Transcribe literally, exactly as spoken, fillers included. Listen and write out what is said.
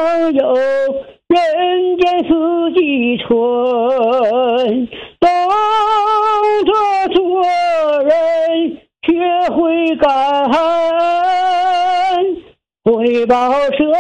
有人间四季春，懂得做人学会感恩，回报社